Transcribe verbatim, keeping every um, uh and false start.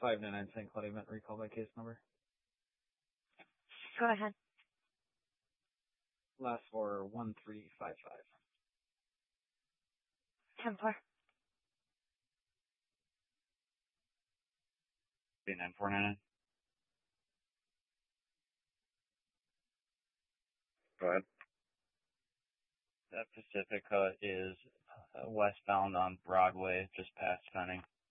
five nine nine Saint Claudia Mint recall by case number. Go ahead. Last four, one three five five. ten four. nine four nine nine. Go ahead. That Pacifica is uh, westbound on Broadway, just past Fenning.